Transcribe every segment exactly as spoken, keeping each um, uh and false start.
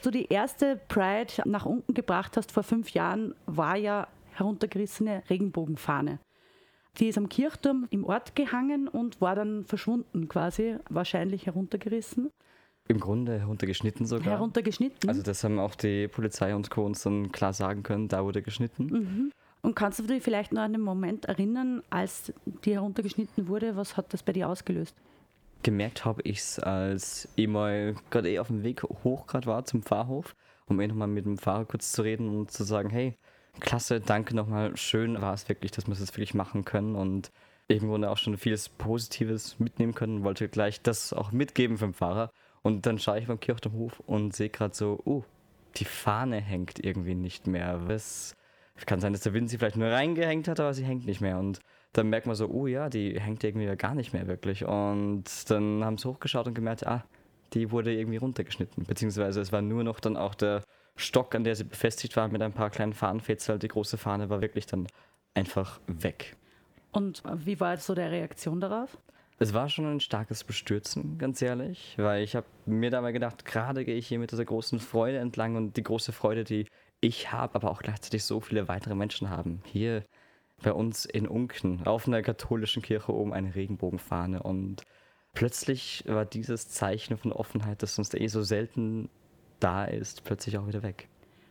du die erste Pride nach unten gebracht hast vor fünf Jahren, war ja heruntergerissene Regenbogenfahne. Die ist am Kirchturm im Ort gehangen und war dann verschwunden quasi, wahrscheinlich heruntergerissen. Im Grunde heruntergeschnitten sogar. Heruntergeschnitten. Also das haben auch die Polizei und Co. uns dann klar sagen können, da wurde geschnitten. Mhm. Und kannst du dich vielleicht noch an den Moment erinnern, als die heruntergeschnitten wurde? Was hat das bei dir ausgelöst? Gemerkt habe ich es, als ich mal gerade eh auf dem Weg hoch gerade war zum Pfarrhof, um eh nochmal mit dem Pfarrer kurz zu reden und zu sagen, hey, klasse, danke nochmal, schön war es wirklich, dass wir das wirklich machen können und im Grunde auch schon vieles Positives mitnehmen können, wollte gleich das auch mitgeben vom Pfarrer. Und dann schaue ich beim Kirchturmhof und sehe gerade so, oh, die Fahne hängt irgendwie nicht mehr. Es kann sein, dass der Wind sie vielleicht nur reingehängt hat, aber sie hängt nicht mehr. Und dann merkt man so, oh ja, die hängt irgendwie gar nicht mehr wirklich. Und dann haben sie hochgeschaut und gemerkt, ah, die wurde irgendwie runtergeschnitten. Beziehungsweise es war nur noch dann auch der Stock, an der sie befestigt war, mit ein paar kleinen Fahnenfetzel. Die große Fahne war wirklich dann einfach weg. Und wie war jetzt so der Reaktion darauf? Es war schon ein starkes Bestürzen, ganz ehrlich, weil ich habe mir dabei gedacht, gerade gehe ich hier mit dieser großen Freude entlang und die große Freude, die ich habe, aber auch gleichzeitig so viele weitere Menschen haben. Hier bei uns in Unken, auf einer katholischen Kirche oben eine Regenbogenfahne und plötzlich war dieses Zeichen von Offenheit, das sonst eh so selten da ist, plötzlich auch wieder weg.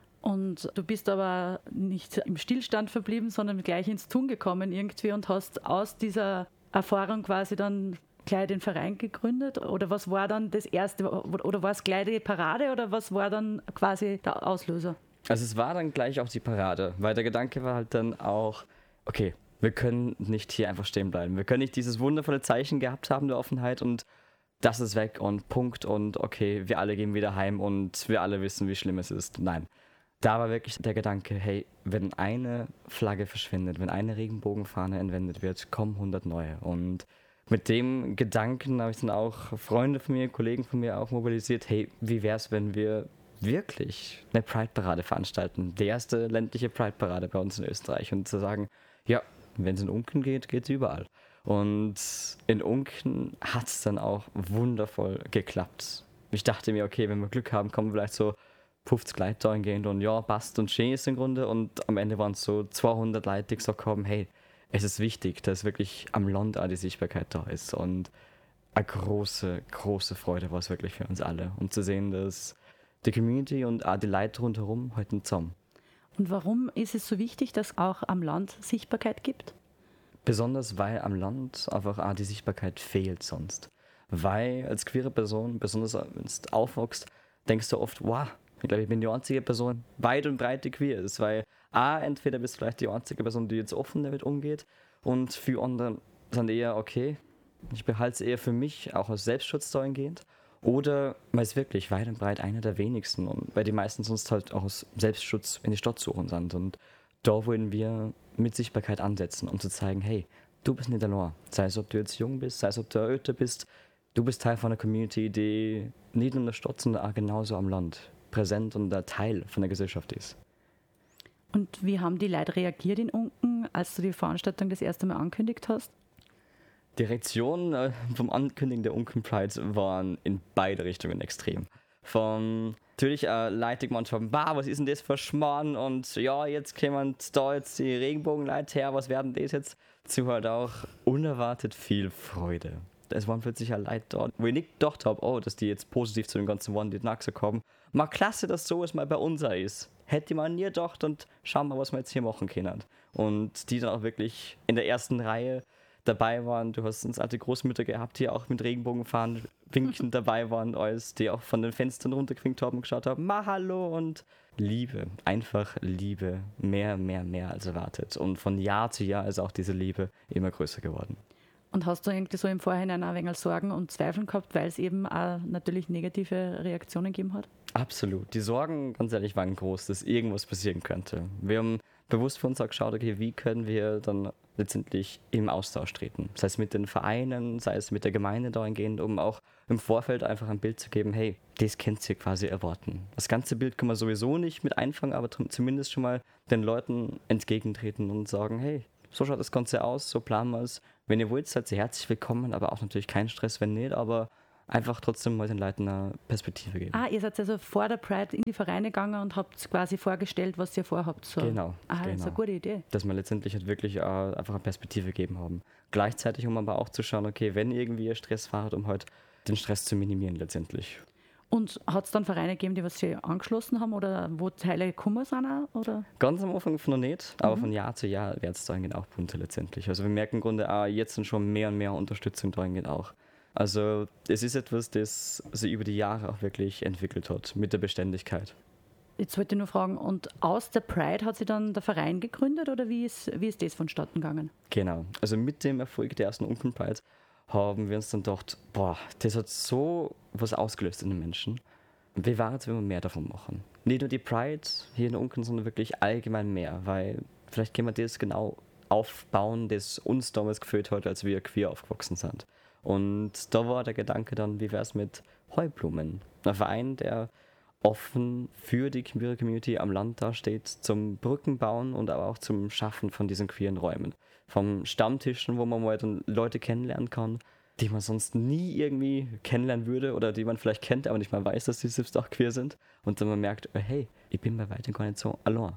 Und du bist aber nicht im Stillstand verblieben, sondern gleich ins Tun gekommen irgendwie und hast aus dieser Erfahrung quasi dann gleich den Verein gegründet? Oder was war dann das erste? Oder war es gleich die Parade oder was war dann quasi der Auslöser? Also es war dann gleich auch die Parade, weil der Gedanke war halt dann auch, okay, wir können nicht hier einfach stehen bleiben. Wir können nicht dieses wundervolle Zeichen gehabt haben der Offenheit und das ist weg und Punkt und okay, wir alle gehen wieder heim und wir alle wissen, wie schlimm es ist. Nein. Da war wirklich der Gedanke, hey, wenn eine Flagge verschwindet, wenn eine Regenbogenfahne entwendet wird, kommen hundert neue. Und mit dem Gedanken habe ich dann auch Freunde von mir, Kollegen von mir auch mobilisiert, hey, wie wäre es, wenn wir wirklich eine Pride-Parade veranstalten? Die erste ländliche Pride-Parade bei uns in Österreich. Und zu sagen, ja, wenn es in Unken geht, geht es überall. Und in Unken hat es dann auch wundervoll geklappt. Ich dachte mir, okay, wenn wir Glück haben, kommen vielleicht so fünfzig Leute da hingehen und ja, passt und schön ist im Grunde. Und am Ende waren es so zweihundert Leute, die gesagt haben, hey, es ist wichtig, dass wirklich am Land auch die Sichtbarkeit da ist. Und eine große, große Freude war es wirklich für uns alle, um zu sehen, dass die Community und auch die Leute rundherum halten zusammen. Und warum ist es so wichtig, dass es auch am Land Sichtbarkeit gibt? Besonders, weil am Land einfach auch die Sichtbarkeit fehlt sonst. Weil als queere Person, besonders wenn du aufwachst, denkst du oft, wow, ich glaube, ich bin die einzige Person, weit und breit die queer ist, weil A, entweder bist du vielleicht die einzige Person, die jetzt offen damit umgeht und für andere sind eher, okay, ich behalte es eher für mich, auch aus Selbstschutz dahingehend, oder weil es wirklich weit und breit einer der wenigsten und weil die meisten sonst halt auch aus Selbstschutz in die Stadt suchen sind und da wollen wir mit Sichtbarkeit ansetzen, um zu zeigen, hey, du bist nicht allein, sei es ob du jetzt jung bist, sei es ob du älter bist, du bist Teil von einer Community, die nicht nur in der Stadt, sondern auch genauso am Land präsent und ein Teil von der Gesellschaft ist. Und wie haben die Leute reagiert in Unken, als du die Veranstaltung das erste Mal angekündigt hast? Die Reaktionen vom Ankündigen der Unken Pride waren in beide Richtungen extrem. Von natürlich äh, Leute, die manchmal haben, bah, was ist denn das für Schmarrn und ja, jetzt kommen da jetzt die Regenbogenleute her, was werden das jetzt? Zu halt auch unerwartet viel Freude. Es waren plötzlich ja Leute dort, wo ich nicht gedacht habe, oh, dass die jetzt positiv zu dem ganzen One Did Naxa kommen. Mal klasse, dass sowas mal bei uns ist. Hätte man nie gedacht und schauen wir, was wir jetzt hier machen können. Und die dann auch wirklich in der ersten Reihe dabei waren. Du hast uns alte Großmütter gehabt, die auch mit Regenbogenfahnen winken dabei waren, als die auch von den Fenstern runtergewinkt haben und geschaut haben, ma hallo und Liebe, einfach Liebe, mehr, mehr, mehr als erwartet. Und von Jahr zu Jahr ist auch diese Liebe immer größer geworden. Und hast du irgendwie so im Vorhinein auch ein wenig Sorgen und Zweifeln gehabt, weil es eben auch natürlich negative Reaktionen gegeben hat? Absolut. Die Sorgen, ganz ehrlich, waren groß, dass irgendwas passieren könnte. Wir haben bewusst für uns auch geschaut, okay, wie können wir dann letztendlich im Austausch treten. Sei es mit den Vereinen, sei es mit der Gemeinde dahingehend, um auch im Vorfeld einfach ein Bild zu geben, hey, das könnt ihr quasi erwarten. Das ganze Bild kann man sowieso nicht mit einfangen, aber zumindest schon mal den Leuten entgegentreten und sagen, hey, so schaut das Ganze aus, so planen wir es. Wenn ihr wollt, seid ihr herzlich willkommen, aber auch natürlich kein Stress, wenn nicht, aber einfach trotzdem mal den Leuten eine Perspektive geben. Ah, ihr seid also vor der Pride in die Vereine gegangen und habt quasi vorgestellt, was ihr vorhabt. So. Genau. Ah, genau. das ist eine gute Idee. Dass wir letztendlich halt wirklich äh, einfach eine Perspektive gegeben haben. Gleichzeitig, um aber auch zu schauen, okay, wenn irgendwie ihr Stress fahrt, um halt den Stress zu minimieren letztendlich. Und hat es dann Vereine gegeben, die was sie angeschlossen haben oder wo Teile gekommen sind auch, oder? Ganz am Anfang noch nicht, aber Mhm. von Jahr zu Jahr wird es dahingehend auch bunter letztendlich. Also wir merken im Grunde auch jetzt sind schon mehr und mehr Unterstützung dahingehend auch. Also es ist etwas, das sich über die Jahre auch wirklich entwickelt hat, mit der Beständigkeit. Jetzt wollte ich nur fragen, und aus der Pride hat sich dann der Verein gegründet oder wie ist, wie ist das vonstatten gegangen? Genau, also mit dem Erfolg der ersten Unken Pride haben wir uns dann gedacht, boah, das hat so was ausgelöst in den Menschen. Wie wäre es, wenn wir mehr davon machen? Nicht nur die Pride hier in Unken, sondern wirklich allgemein mehr, weil vielleicht können wir das genau aufbauen, das uns damals gefühlt hat, als wir queer aufgewachsen sind. Und da war der Gedanke dann, wie wäre es mit Heublumen? Ein Verein, der offen für die queere Community am Land dasteht, zum Brückenbauen und aber auch zum Schaffen von diesen queeren Räumen. Vom Stammtischen, wo man mal dann Leute kennenlernen kann, die man sonst nie irgendwie kennenlernen würde oder die man vielleicht kennt, aber nicht mal weiß, dass sie selbst auch queer sind. Und dann man merkt, oh, hey, ich bin bei weitem gar nicht so allein.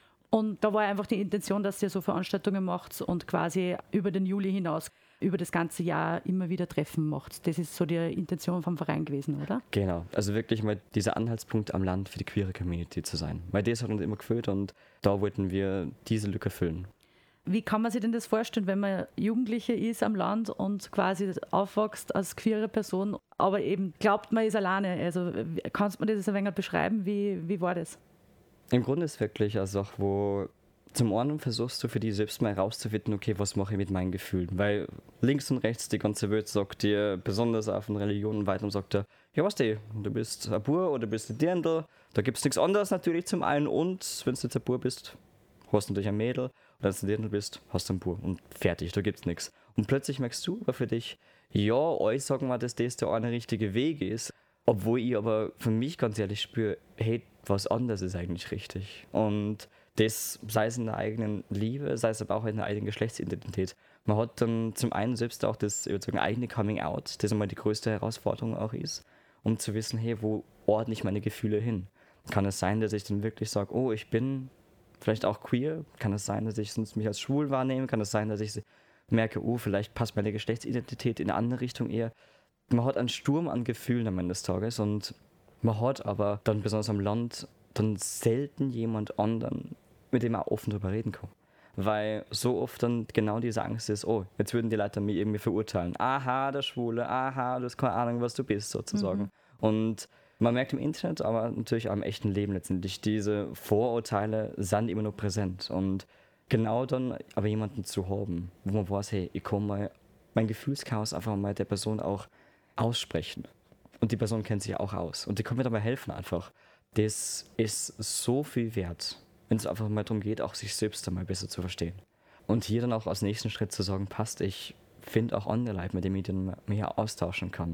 Und da war einfach die Intention, dass ihr so Veranstaltungen macht und quasi über den Juli hinaus, über das ganze Jahr immer wieder Treffen macht. Das ist so die Intention vom Verein gewesen, oder? Genau, also wirklich mal dieser Anhaltspunkt am Land für die queere Community zu sein. Weil das hat uns immer gefüllt und da wollten wir diese Lücke füllen. Wie kann man sich denn das vorstellen, wenn man Jugendliche ist am Land und quasi aufwächst als queere Person, aber eben glaubt, man ist alleine? Also kannst du mir das ein wenig beschreiben? Wie, wie war das? Im Grunde ist es wirklich eine Sache, wo zum einen versuchst du für dich selbst mal herauszufinden, okay, was mache ich mit meinen Gefühlen? Weil links und rechts die ganze Welt sagt dir, besonders auch von Religionen weiter, sagt dir, ja was du, du bist ein Bur oder bist ein Dirndl, da gibt es nichts anderes natürlich zum einen und wenn du jetzt ein Bur bist, hast du natürlich ein Mädel und wenn du ein Dirndl bist, hast du einen Bur und fertig, da gibt's nichts. Und plötzlich merkst du aber für dich, ja, euch sagen wir, dass das der eine richtige Weg ist, obwohl ich aber für mich ganz ehrlich spüre, hey, was anderes ist eigentlich richtig. Und das, sei es in der eigenen Liebe, sei es aber auch in der eigenen Geschlechtsidentität. Man hat dann zum einen selbst auch das ich würde sagen, eigene Coming-out, das einmal die größte Herausforderung auch ist, um zu wissen, hey, wo ordne ich meine Gefühle hin? Kann es sein, dass ich dann wirklich sage, oh, ich bin vielleicht auch queer? Kann es sein, dass ich sonst mich als schwul wahrnehme? Kann es sein, dass ich merke, oh, vielleicht passt meine Geschlechtsidentität in eine andere Richtung eher? Man hat einen Sturm an Gefühlen am Ende des Tages und man hat aber dann besonders am Land dann selten jemand anderen, mit dem man auch offen darüber reden kann. Weil so oft dann genau diese Angst ist, oh, jetzt würden die Leute mich irgendwie verurteilen. Aha, der Schwule, aha, du hast keine Ahnung, was du bist, sozusagen. Mhm. Und man merkt im Internet, aber natürlich auch im echten Leben letztendlich, diese Vorurteile sind immer noch präsent. Und genau dann aber jemanden zu haben, wo man weiß, hey, ich kann mal mein Gefühlschaos einfach mal der Person auch aussprechen. Und die Person kennt sich auch aus. Und die kann mir dabei helfen einfach. Das ist so viel wert, wenn es einfach mal darum geht, auch sich selbst einmal besser zu verstehen. Und hier dann auch als nächsten Schritt zu sagen, passt, ich finde auch andere Leute, mit denen ich dann mehr austauschen kann,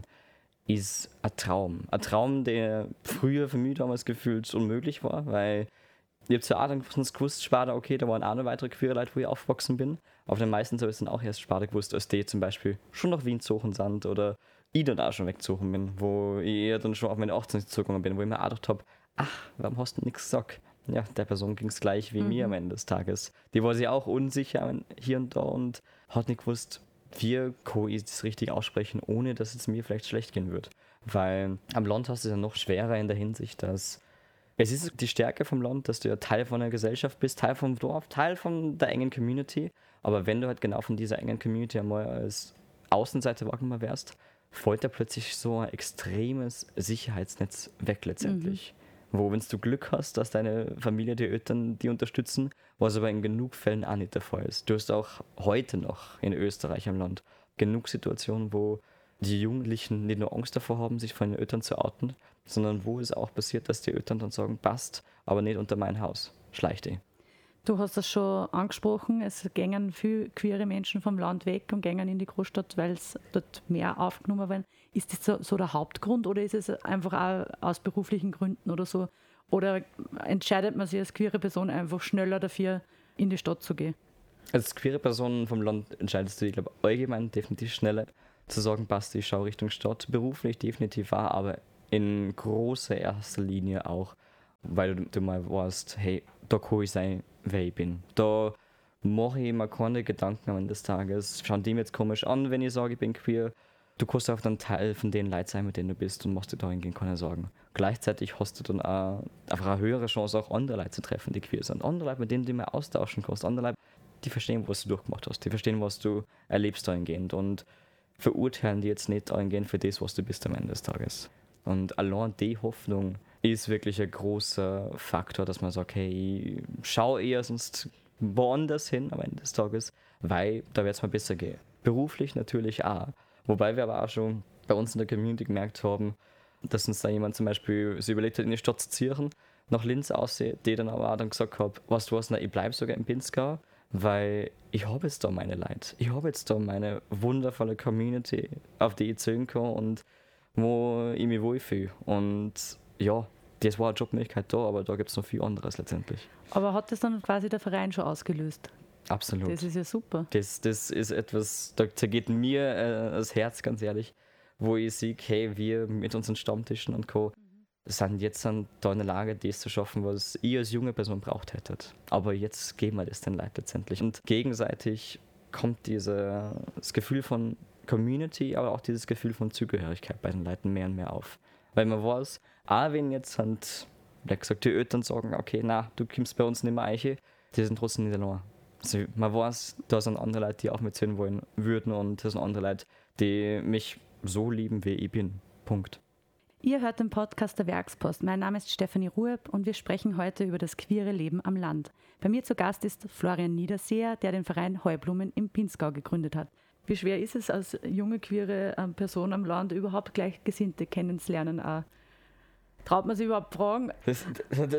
ist ein Traum. Ein Traum, der früher für mich damals gefühlt unmöglich war, weil ich habe zwar auch gewusst, später, okay, da waren auch noch weitere queere Leute, wo ich aufgewachsen bin, aber den meisten habe ich dann auch erst später gewusst, als die zum Beispiel schon nach Wien gezogen sind oder ich dann auch schon weggezogen bin, wo ich eher dann schon auf meine achtzehn gezogen bin, wo ich mir auch gedacht habe, ach, warum hast du nichts gesagt? Ja, der Person ging es gleich wie mhm. mir am Ende des Tages. Die war sich auch unsicher hier und da und hat nicht gewusst, wie kann ich das richtig aussprechen, ohne dass es mir vielleicht schlecht gehen wird. Weil am Land hast du es ja noch schwerer in der Hinsicht, dass es ist die Stärke vom Land, dass du ja Teil von der Gesellschaft bist, Teil vom Dorf, Teil von der engen Community. Aber wenn du halt genau von dieser engen Community einmal als Außenseiter wahrgenommen wärst, fällt da plötzlich so ein extremes Sicherheitsnetz weg letztendlich. Mhm. Wo, wenn du Glück hast, dass deine Familie, die Eltern die unterstützen, was aber in genug Fällen auch nicht der Fall ist. Du hast auch heute noch in Österreich am Land genug Situationen, wo die Jugendlichen nicht nur Angst davor haben, sich von den Eltern zu outen, sondern wo es auch passiert, dass die Eltern dann sagen, passt, aber nicht unter mein Haus, schleich dich. Du hast das schon angesprochen, es gehen viele queere Menschen vom Land weg und gehen in die Großstadt, weil es dort mehr aufgenommen werden. Ist das so, so der Hauptgrund oder ist es einfach auch aus beruflichen Gründen oder so? Oder entscheidet man sich als queere Person einfach schneller dafür, in die Stadt zu gehen? Als queere Person vom Land entscheidest du, ich glaube, allgemein definitiv schneller, zu sagen, Basti, ich schaue Richtung Stadt, beruflich definitiv war, aber in großer erster Linie auch, weil du, du mal warst, hey, da kann ich sein, wer ich bin. Da mache ich mir keine Gedanken am Ende des Tages. Schauen die mir jetzt komisch an, wenn ich sage, ich bin queer. Du kannst auch dann Teil von den Leuten sein, mit denen du bist und machst dir dahingehend keine Sorgen. Gleichzeitig hast du dann auch einfach eine höhere Chance, auch andere Leute zu treffen, die queer sind. Andere Leute, mit denen du mehr austauschen kannst. Andere Leute, die verstehen, was du durchgemacht hast. Die verstehen, was du erlebst dahingehend und verurteilen die jetzt nicht dahingehend für das, was du bist am Ende des Tages. Und allein die Hoffnung ist wirklich ein großer Faktor, dass man sagt, hey, schau eher sonst woanders hin am Ende des Tages, weil da wird es mal besser gehen. Beruflich natürlich auch. Wobei wir aber auch schon bei uns in der Community gemerkt haben, dass uns da jemand zum Beispiel sich überlegt hat, in die Stadt zu ziehen, nach Linz aussieht, die dann aber auch dann gesagt hat, weißt du was, na, ich bleibe sogar in Pinzgau, weil ich habe jetzt da meine Leute. Ich habe jetzt da meine wundervolle Community, auf die ich zählen kann und wo ich mich wohlfühle. Und ja, das war eine Jobmöglichkeit da, aber da gibt es noch viel anderes letztendlich. Aber hat das dann quasi der Verein schon ausgelöst? Absolut. Das ist ja super. Das, das ist etwas, da zergeht mir äh, das Herz, ganz ehrlich, wo ich sehe, hey, wir mit unseren Stammtischen und Co. sind jetzt dann da in der Lage, das zu schaffen, was ich als junge Person braucht hätte. Aber jetzt geben wir das den Leuten letztendlich. Und gegenseitig kommt diese, das Gefühl von Community, aber auch dieses Gefühl von Zugehörigkeit bei den Leuten mehr und mehr auf. Weil man weiß, auch wenn jetzt halt, wie gesagt, die Eltern sagen, okay, na, du kommst bei uns nicht mehr rein, die sind trotzdem nicht allein. Also man weiß, da sind andere Leute, die auch mitziehen wollen würden und das sind andere Leute, die mich so lieben, wie ich bin. Punkt. Ihr hört den Podcast der Werkspost. Mein Name ist Stefanie Rueb und wir sprechen heute über das queere Leben am Land. Bei mir zu Gast ist Florian Niederseher, der den Verein Heublumen im Pinzgau gegründet hat. Wie schwer ist es, als junge queere Person am Land überhaupt Gleichgesinnte kennenzulernen? Auch? Traut man sich überhaupt fragen? Das,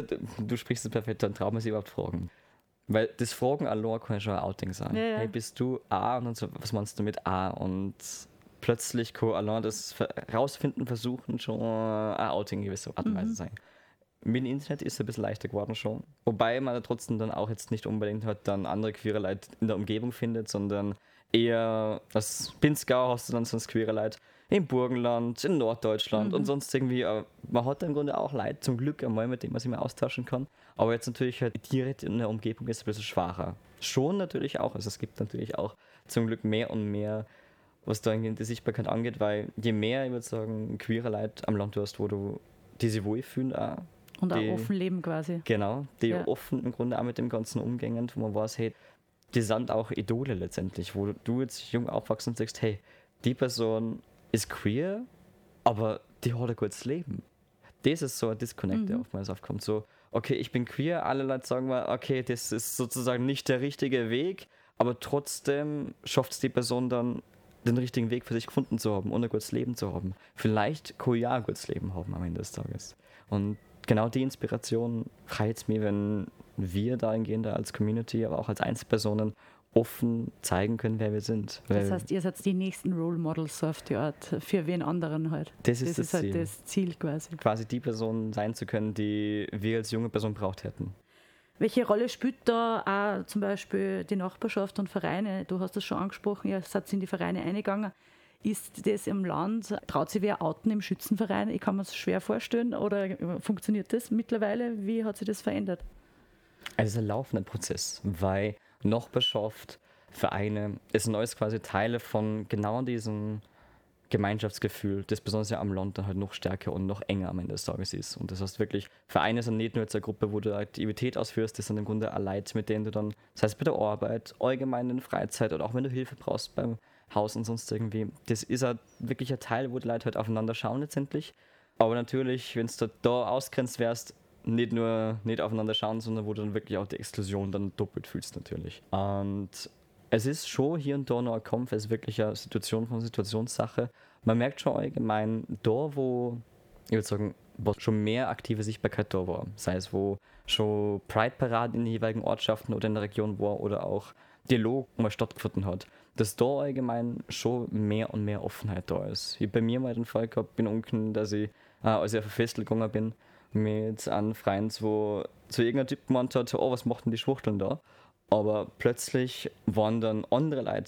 du sprichst es perfekt, dann traut man sich überhaupt fragen. Weil das Fragen allein kann ja schon ein Outing sein. Ja, ja. Hey, bist du A? Und dann so, was meinst du mit A? Und plötzlich kann allein das rausfinden versuchen schon ein Outing in gewisser Art und Weise Mhm. sein. Mit dem Internet ist es ein bisschen leichter geworden schon. Wobei man trotzdem dann auch jetzt nicht unbedingt halt dann andere queere Leute in der Umgebung findet, sondern eher als Pinzgau hast du dann sonst queere Leute im Burgenland, in Norddeutschland Mhm. und sonst irgendwie. äh, Man hat im Grunde auch Leute zum Glück einmal, mit denen man sich mal austauschen kann. Aber jetzt natürlich halt direkt in der Umgebung ist es ein bisschen schwacher. Schon natürlich auch. Also es gibt natürlich auch zum Glück mehr und mehr, was da die Sichtbarkeit angeht, weil je mehr, ich würde sagen, queere Leute am Land du hast, wo du die sich wohlfühlen auch. Und auch Die- offen leben quasi. Genau, die Ja. offen im Grunde auch mit dem Ganzen umgehen, wo man weiß, hey, die sind auch Idole letztendlich, wo du jetzt jung aufwachst und sagst, hey, die Person ist queer, aber die hat ein gutes Leben. Das ist so ein Disconnect, der Mhm. oftmals aufkommt. So, okay, ich bin queer, alle Leute sagen mal, okay, das ist sozusagen nicht der richtige Weg, aber trotzdem schafft es die Person dann, den richtigen Weg für sich gefunden zu haben und ein gutes Leben zu haben. Vielleicht kann ich auch ein gutes Leben haben am Ende des Tages. Und genau die Inspiration freut es mir, wenn wir dahingehend als Community, aber auch als Einzelpersonen offen zeigen können, wer wir sind. Das Weil heißt, ihr seid die nächsten Role Models so auf die Art, für wen anderen halt. das ist das, halt Ziel. das Ziel quasi. Quasi die Person sein zu können, die wir als junge Person braucht hätten. Welche Rolle spielt da auch zum Beispiel die Nachbarschaft und Vereine? Du hast das schon angesprochen, ihr seid in die Vereine eingegangen. Ist das im Land, traut sich wer outen im Schützenverein? Ich kann mir das schwer vorstellen. Oder funktioniert das mittlerweile? Wie hat sich das verändert? Also es ist ein laufender Prozess, weil Nachbarschaft, Vereine, es sind alles quasi Teile von genau diesem Gemeinschaftsgefühl, das besonders ja am Land dann halt noch stärker und noch enger am Ende des Tages ist. Und das heißt wirklich, Vereine sind nicht nur jetzt eine Gruppe, wo du Aktivität ausführst, das sind im Grunde auch Leute, mit denen du dann, das heißt bei der Arbeit, allgemein in der Freizeit oder auch wenn du Hilfe brauchst beim Haus und sonst irgendwie, das ist halt wirklich ein Teil, wo die Leute halt aufeinander schauen letztendlich. Aber natürlich, wenn du da ausgrenzt wärst, nicht nur nicht aufeinander schauen, sondern wo du dann wirklich auch die Exklusion dann doppelt fühlst natürlich. Und es ist schon hier und da noch ein Kampf, es ist wirklich eine Situation von Situationssache. Man merkt schon allgemein, da wo, ich würde sagen, wo schon mehr aktive Sichtbarkeit da war, sei es wo schon Pride-Paraden in den jeweiligen Ortschaften oder in der Region war oder auch Dialog mal stattgefunden hat, dass da allgemein schon mehr und mehr Offenheit da ist. Ich habe bei mir mal den Fall gehabt, bin unten, dass ich, äh, als ich auf ein Festival gegangen bin, mit einem Freund, wo zu irgendeinem Typ gemeint hat, oh, was macht denn die Schwuchteln da? Aber plötzlich waren dann andere Leute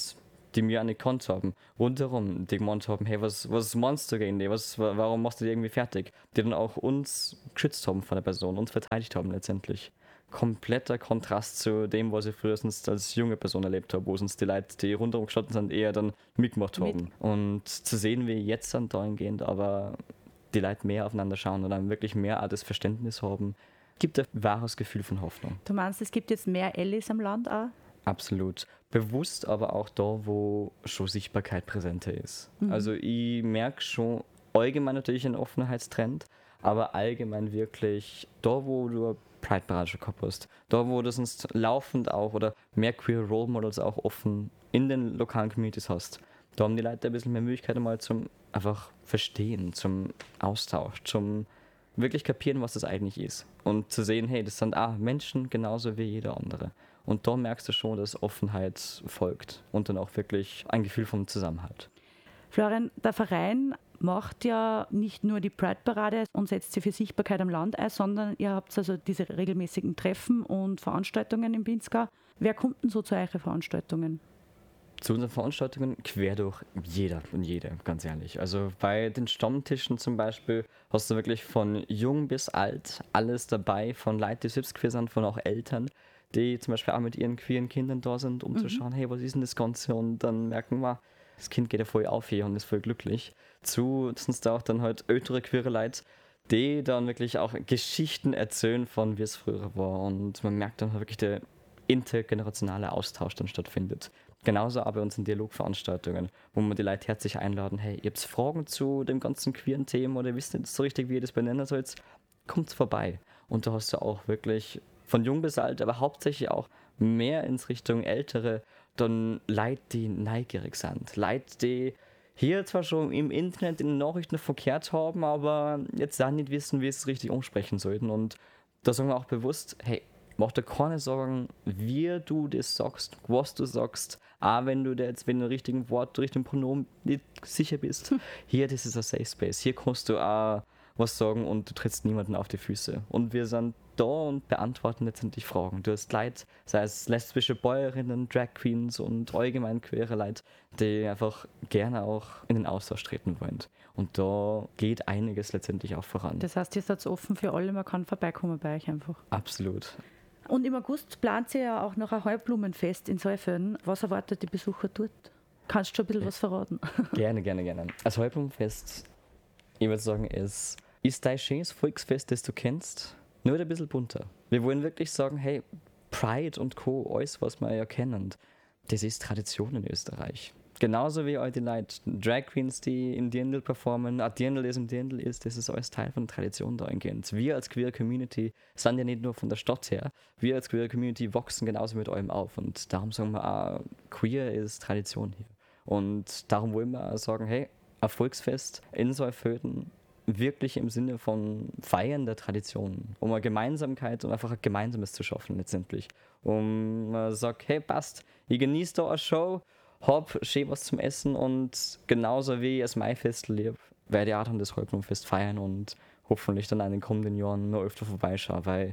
die wir auch nicht gekannt haben, rundherum, die gemeint haben, hey, was, was meinst du gegen die, was, warum machst du die irgendwie fertig? Die dann auch uns geschützt haben von der Person, uns verteidigt haben letztendlich. Kompletter Kontrast zu dem, was ich früher als junge Person erlebt habe, wo uns die Leute, die rundherum gestanden sind, eher dann mitgemacht haben. Mit. Und zu sehen, wie jetzt dann dahingehend, aber die Leute mehr aufeinander schauen und dann wirklich mehr auch das Verständnis haben, gibt ein wahres Gefühl von Hoffnung. Du meinst, es gibt jetzt mehr Allies am Land auch? Absolut. Bewusst aber auch da, wo schon Sichtbarkeit präsenter ist. Mhm. Also ich merke schon allgemein natürlich einen Offenheitstrend, aber allgemein wirklich da, wo du Pride-Parade schon gehabt hast, da, wo du sonst laufend auch oder mehr queer Role Models auch offen in den lokalen Communities hast, da haben die Leute ein bisschen mehr Möglichkeit mal zum einfach Verstehen, zum Austausch, zum wirklich kapieren, was das eigentlich ist und zu sehen, hey, das sind auch Menschen genauso wie jeder andere. Und da merkst du schon, dass Offenheit folgt und dann auch wirklich ein Gefühl vom Zusammenhalt. Florian, der Verein macht ja nicht nur die Pride-Parade und setzt sie für Sichtbarkeit am Land ein, sondern ihr habt also diese regelmäßigen Treffen und Veranstaltungen im Pinzgau. Wer kommt denn so zu euren Veranstaltungen? Zu unseren Veranstaltungen quer durch jeder und jede, ganz ehrlich. Also bei den Stammtischen zum Beispiel hast du wirklich von jung bis alt alles dabei, von Leuten, die selbst queer sind, von auch Eltern, die zum Beispiel auch mit ihren queeren Kindern da sind, um mhm. zu schauen, hey, was ist denn das Ganze? Und dann merken wir, das Kind geht ja voll auf hier und ist voll glücklich. Zu sind da auch dann halt ältere queere Leute, die dann wirklich auch Geschichten erzählen von, wie es früher war. Und man merkt dann wirklich, der intergenerationale Austausch dann stattfindet. Genauso auch bei unseren Dialogveranstaltungen, wo wir die Leute herzlich einladen, hey, ihr habt Fragen zu dem ganzen queeren Thema oder wisst nicht so richtig, wie ihr das benennen sollt, kommt vorbei. Und da hast du auch wirklich von jung bis alt, aber hauptsächlich auch mehr ins Richtung Ältere, dann Leute, die neugierig sind. Leute, die hier zwar schon im Internet in den Nachrichten verkehrt haben, aber jetzt auch nicht wissen, wie sie es richtig ansprechen sollten. Und da sagen wir auch bewusst, hey, mach dir keine Sorgen, wie du das sagst, was du sagst, auch wenn du dir jetzt, wenn du den richtigen Wort, den richtigen Pronomen nicht sicher bist. Hier, das ist ein Safe Space. Hier kannst du auch was sagen und du trittst niemanden auf die Füße. Und wir sind da und beantworten letztendlich Fragen. Du hast Leute, sei es lesbische Bäuerinnen, Drag Queens und allgemein queere Leute, die einfach gerne auch in den Austausch treten wollen. Und da geht einiges letztendlich auch voran. Das heißt, ihr seid offen für alle, man kann vorbeikommen bei euch einfach. Absolut. Und im August plant ihr ja auch noch ein Heublumenfest in Saalfelden. Was erwartet die Besucher dort? Kannst du schon ein bisschen ja. was verraten? Gerne, gerne, gerne. Das Heublumenfest, ich würde sagen, ist, ist dein schönes Volksfest, das du kennst, nur ein bisschen bunter. Wir wollen wirklich sagen, hey, Pride und Co., alles, was wir ja kennen, das ist Tradition in Österreich. Genauso wie all die Leute, Drag Queens, die in Dirndl performen, ein Dirndl, das im Dirndl ist, das ist alles Teil von Tradition dahingehend. Wir als queer Community sind ja nicht nur von der Stadt her, wir als queer Community wachsen genauso mit allem auf und darum sagen wir auch, queer ist Tradition hier. Und darum wollen wir auch sagen, hey, ein Volksfest in Saalfelden, wirklich im Sinne von Feiern der Tradition, um eine Gemeinsamkeit und einfach ein Gemeinsames zu schaffen letztendlich. Um man sagt, hey, passt, ich genieße da eine Show, hab schön was zum Essen und genauso wie ich das Maifest liebe, werde ich auch dann das Heublumenfest feiern und hoffentlich dann in den kommenden Jahren noch öfter vorbeischauen, weil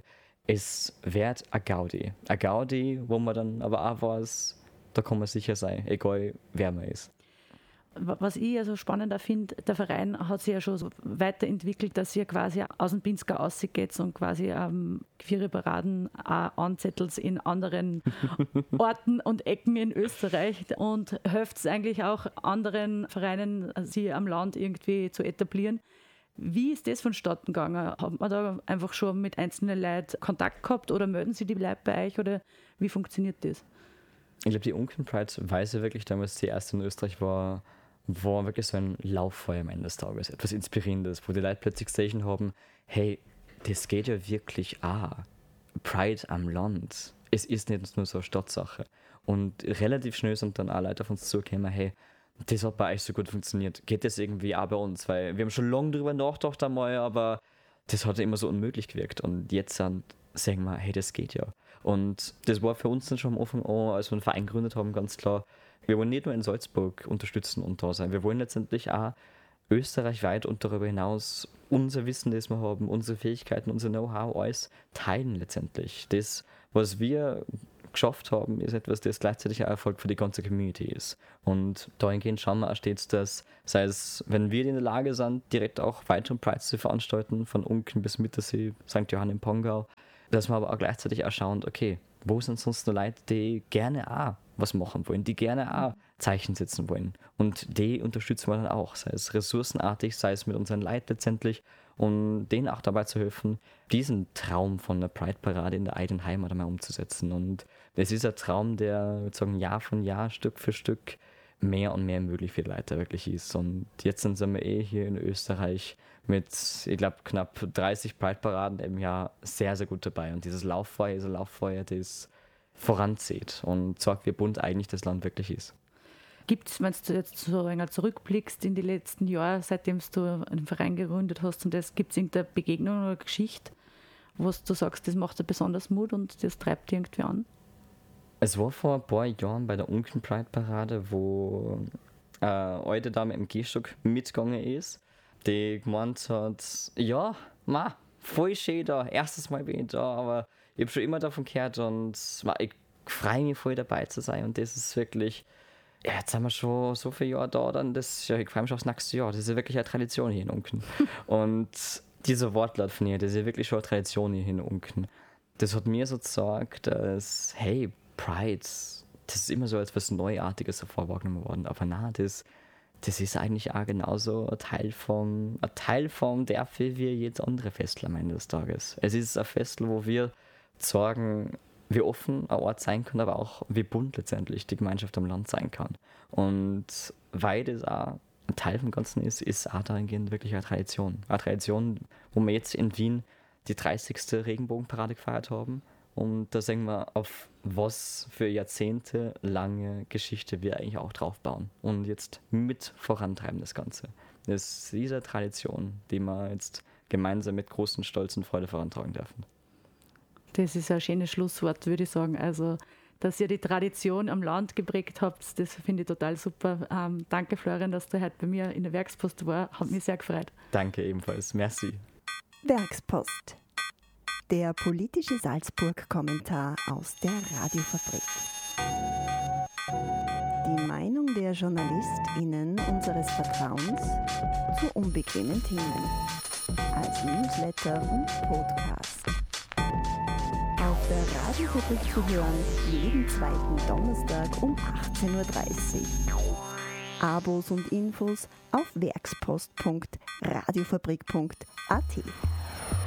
es wird ein Gaudi. Ein Gaudi, wo man dann aber auch weiß, da kann man sicher sein, egal wer man ist. Was ich also spannender finde, der Verein hat sich ja schon so weiterentwickelt, dass ihr quasi aus dem Pinzgau rausgeht und quasi ähm, queere Paraden auch anzettelt in anderen Orten und Ecken in Österreich und hilft es eigentlich auch anderen Vereinen, sie am Land irgendwie zu etablieren. Wie ist das vonstatten gegangen? Hat man da einfach schon mit einzelnen Leuten Kontakt gehabt oder melden sie die Leute bei euch oder wie funktioniert das? Ich glaube, die Unken Pride, weil sie wirklich damals die erste in Österreich war, war wirklich so ein Lauffeuer am Ende des Tages. Etwas Inspirierendes, wo die Leute plötzlich gesehen haben, hey, das geht ja wirklich auch. Pride am Land. Es ist nicht nur so eine Stadtsache. Und relativ schnell sind dann auch Leute auf uns zugekommen, hey, das hat bei euch so gut funktioniert. Geht das irgendwie auch bei uns? Weil wir haben schon lange drüber nachgedacht einmal, aber das hat ja immer so unmöglich gewirkt. Und jetzt sagen wir, hey, das geht ja. Und das war für uns dann schon am Anfang an, als wir einen Verein gegründet haben, ganz klar, wir wollen nicht nur in Salzburg unterstützen und da sein. Wir wollen letztendlich auch österreichweit und darüber hinaus unser Wissen, das wir haben, unsere Fähigkeiten, unser Know-how, alles teilen letztendlich. Das, was wir geschafft haben, ist etwas, das gleichzeitig ein Erfolg für die ganze Community ist. Und dahingehend schauen wir auch stets, dass, sei es, wenn wir in der Lage sind, direkt auch weitere Prides zu veranstalten, von Unken bis Mittersee, Sankt Johann im Pongau, dass wir aber auch gleichzeitig auch schauen, okay, wo sind sonst noch Leute, die gerne auch was machen wollen, die gerne auch Zeichen setzen wollen. Und die unterstützen wir dann auch, sei es ressourcenartig, sei es mit unseren Leuten letztendlich, um denen auch dabei zu helfen, diesen Traum von einer Pride-Parade in der eigenen Heimat einmal umzusetzen. Und es ist ein Traum, der sozusagen Jahr von Jahr, Stück für Stück mehr und mehr möglich für die Leute wirklich ist. Und jetzt sind wir eh hier in Österreich mit, ich glaube, knapp dreißig Pride-Paraden im Jahr sehr, sehr gut dabei. Und dieses Lauffeuer ist ein Lauffeuer, das voranzieht und zeigt, wie bunt eigentlich das Land wirklich ist. Gibt es, wenn du jetzt so länger zurückblickst in die letzten Jahre, seitdem du einen Verein gegründet hast, und das gibt es irgendeine Begegnung oder Geschichte, wo du sagst, das macht dir besonders Mut und das treibt dich irgendwie an? Es war vor ein paar Jahren bei der Unken Pride Parade, wo eine alte Dame im Gehstock mitgegangen ist, die gemeint hat, ja, ma, voll schön da, erstes Mal bin ich da, aber ich habe schon immer davon gehört und ma, ich freue mich voll dabei zu sein und das ist wirklich, ja, jetzt sind wir schon so viele Jahre da, dann das, ja, ich freue mich aufs nächste Jahr, das ist ja wirklich eine Tradition hier in Unken. Und dieser Wortlaut von ihr, das ist ja wirklich schon eine Tradition hier in Unken. Das hat mir so gesagt, dass, hey, Pride, das ist immer so etwas Neuartiges davor wahrgenommen worden, aber na, das, das ist eigentlich auch genauso ein Teil vom, ein Teil vom dafür wie jedes andere Festel am Ende des Tages. Es ist ein Festel, wo wir sagen, wie offen ein Ort sein kann, aber auch wie bunt letztendlich die Gemeinschaft am Land sein kann. Und weil das auch ein Teil vom Ganzen ist, ist auch dahingehend wirklich eine Tradition. Eine Tradition, wo wir jetzt in Wien die dreißigste Regenbogenparade gefeiert haben. Und da sehen wir, auf was für Jahrzehnte lange Geschichte wir eigentlich auch drauf bauen. Und jetzt mit vorantreiben das Ganze. Das ist diese Tradition, die wir jetzt gemeinsam mit großem Stolz und Freude vorantragen dürfen. Das ist ein schönes Schlusswort, würde ich sagen. Also, dass ihr die Tradition am Land geprägt habt, das finde ich total super. Ähm, danke, Florian, dass du heute bei mir in der Werkspost warst. Hat mich sehr gefreut. Danke ebenfalls. Merci. Werkspost. Der politische Salzburg-Kommentar aus der Radiofabrik. Die Meinung der JournalistInnen unseres Vertrauens zu unbequemen Themen. Als Newsletter und Podcast. Auf der Radiofabrik zu hören, jeden zweiten Donnerstag um achtzehn Uhr dreißig. Abos und Infos auf werkspost punkt radiofabrik punkt a t.